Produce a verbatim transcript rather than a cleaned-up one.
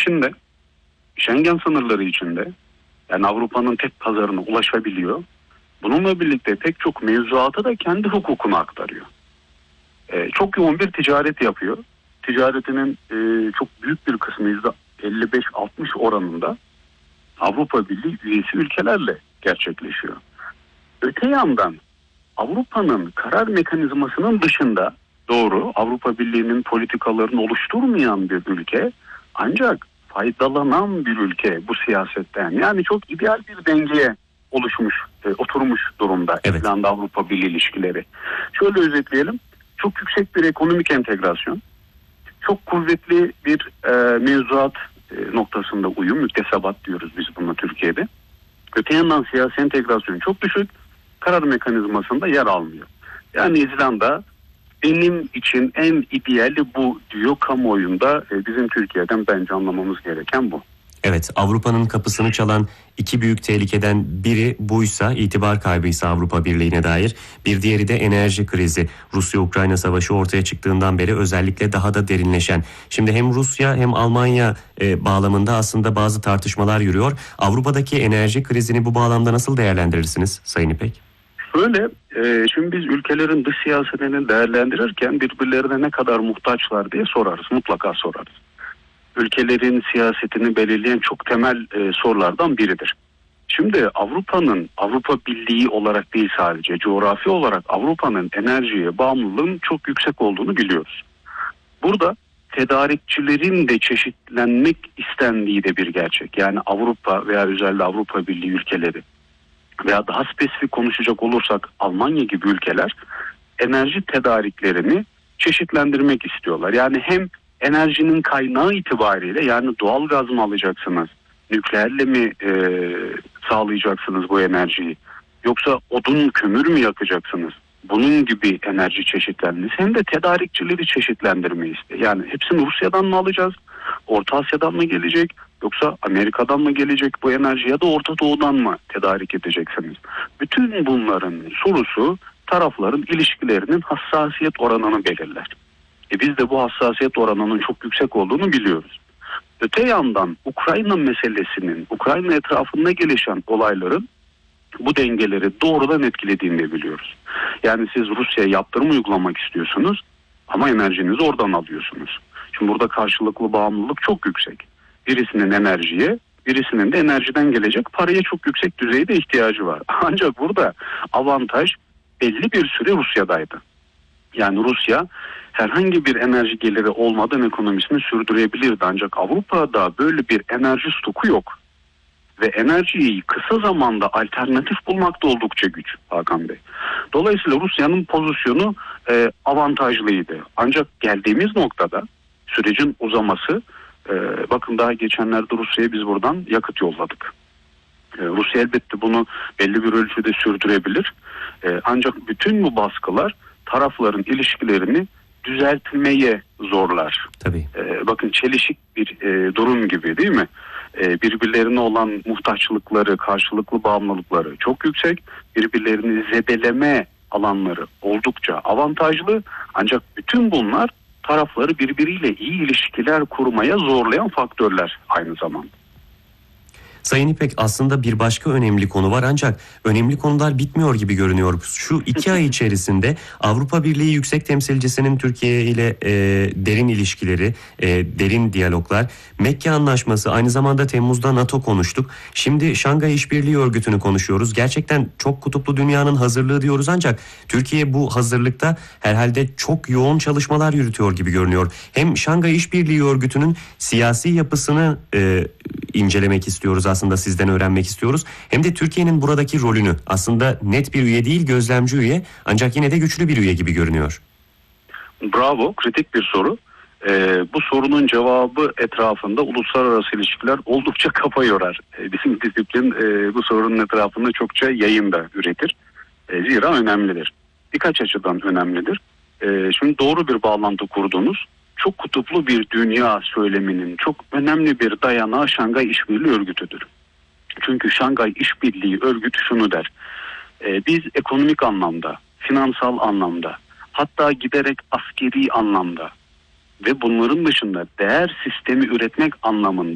içinde, Schengen sınırları içinde, yani Avrupa'nın tek pazarına ulaşabiliyor. Bununla birlikte pek çok mevzuatı da kendi hukukuna aktarıyor. Ee, çok yoğun bir ticaret yapıyor. Ticaretinin e, çok büyük bir kısmı yüzde elli beş altmış oranında Avrupa Birliği üyesi ülkelerle gerçekleşiyor. Öte yandan Avrupa'nın karar mekanizmasının dışında, doğru, Avrupa Birliği'nin politikalarını oluşturmayan bir ülke, ancak faydalanan bir ülke bu siyasetten. Yani çok ideal bir dengeye oluşmuş, e, oturmuş durumda evet. İzlanda Avrupa Birliği ilişkileri. Şöyle özetleyelim. Çok yüksek bir ekonomik entegrasyon, çok kuvvetli bir e, mevzuat e, noktasında uyum, müktesebat diyoruz biz buna Türkiye'de. Öte yandan siyasi entegrasyon çok düşük, karar mekanizmasında yer almıyor. Yani İzlanda benim için en ideali bu diyor kamuoyunda. E, bizim Türkiye'den bence anlamamız gereken bu. Evet, Avrupa'nın kapısını çalan iki büyük tehlikeden biri buysa, itibar kaybıysa Avrupa Birliği'ne dair, bir diğeri de enerji krizi. Rusya-Ukrayna savaşı ortaya çıktığından beri özellikle daha da derinleşen. Şimdi hem Rusya hem Almanya e, bağlamında aslında bazı tartışmalar yürüyor. Avrupa'daki enerji krizini bu bağlamda nasıl değerlendirirsiniz Sayın İpek? Böyle, e, şimdi biz ülkelerin dış siyasetini değerlendirirken birbirlerine ne kadar muhtaçlar diye sorarız, mutlaka sorarız. Ülkelerin siyasetini belirleyen çok temel e, sorulardan biridir. Şimdi Avrupa'nın, Avrupa Birliği olarak değil sadece coğrafi olarak Avrupa'nın enerjiye bağımlılığının çok yüksek olduğunu biliyoruz. Burada tedarikçilerin de çeşitlenmek istendiği de bir gerçek. Yani Avrupa veya özellikle Avrupa Birliği ülkeleri veya daha spesifik konuşacak olursak Almanya gibi ülkeler enerji tedariklerini çeşitlendirmek istiyorlar. Yani hem enerjinin kaynağı itibariyle, yani doğal gaz mı alacaksınız, nükleerle mi e, sağlayacaksınız bu enerjiyi, yoksa odun kömür mü yakacaksınız? Bunun gibi enerji çeşitlenmesi, hem de tedarikçileri çeşitlendirmeyi istiyor. Yani hepsini Rusya'dan mı alacağız, Orta Asya'dan mı gelecek, yoksa Amerika'dan mı gelecek bu enerji, ya da Orta Doğu'dan mı tedarik edeceksiniz? Bütün bunların sorusu tarafların ilişkilerinin hassasiyet oranını belirler. E biz de bu hassasiyet oranının çok yüksek olduğunu biliyoruz. Öte yandan Ukrayna meselesinin, Ukrayna etrafında gelişen olayların bu dengeleri doğrudan etkilediğini de biliyoruz. Yani siz Rusya'ya yaptırım uygulamak istiyorsunuz ama enerjinizi oradan alıyorsunuz. Şimdi burada karşılıklı bağımlılık çok yüksek. Birisinin enerjiye, birisinin de enerjiden gelecek paraya çok yüksek düzeyde ihtiyacı var. Ancak burada avantaj belli bir süre Rusya'daydı. Yani Rusya herhangi bir enerji geliri olmadan ekonomisini sürdürebilirdi. Ancak Avrupa'da böyle bir enerji stoku yok. Ve enerjiyi kısa zamanda alternatif bulmak da oldukça güç Hakan Bey. Dolayısıyla Rusya'nın pozisyonu e, avantajlıydı. Ancak geldiğimiz noktada sürecin uzaması, e, bakın daha geçenlerde Rusya'ya biz buradan yakıt yolladık. E, Rusya elbette bunu belli bir ölçüde sürdürebilir. E, ancak bütün bu baskılar tarafların ilişkilerini düzeltmeye zorlar. Tabii. Ee, bakın çelişik bir e, durum gibi değil mi? Ee, birbirlerine olan muhtaçlıkları, karşılıklı bağımlılıkları çok yüksek. Birbirlerini zedeleme alanları oldukça avantajlı. Ancak bütün bunlar tarafları birbiriyle iyi ilişkiler kurmaya zorlayan faktörler aynı zamanda. Sayın İpek, aslında bir başka önemli konu var, ancak önemli konular bitmiyor gibi görünüyor. Şu iki ay içerisinde Avrupa Birliği Yüksek Temsilcisi'nin Türkiye ile e, derin ilişkileri, e, derin diyaloglar, Mekke Anlaşması, aynı zamanda Temmuz'da NATO konuştuk. Şimdi Şangay İşbirliği Örgütü'nü konuşuyoruz. Gerçekten çok kutuplu dünyanın hazırlığı diyoruz, ancak Türkiye bu hazırlıkta herhalde çok yoğun çalışmalar yürütüyor gibi görünüyor. Hem Şangay İşbirliği Örgütü'nün siyasi yapısını e, incelemek istiyoruz, aslında sizden öğrenmek istiyoruz. Hem de Türkiye'nin buradaki rolünü, aslında net bir üye değil, gözlemci üye, ancak yine de güçlü bir üye gibi görünüyor. Bravo, kritik bir soru. Ee, bu sorunun cevabı etrafında uluslararası ilişkiler oldukça kafa yorar. Ee, bizim disiplin e, bu sorunun etrafında çokça yayın da üretir. E, zira önemlidir. Birkaç açıdan önemlidir. E, şimdi doğru bir bağlantı kurdunuz. Çok kutuplu bir dünya söyleminin çok önemli bir dayanağı Şangay İşbirliği Örgütü'dür. Çünkü Şangay İşbirliği Örgütü şunu der: e, biz ekonomik anlamda, finansal anlamda, hatta giderek askeri anlamda ve bunların dışında değer sistemi üretmek anlamında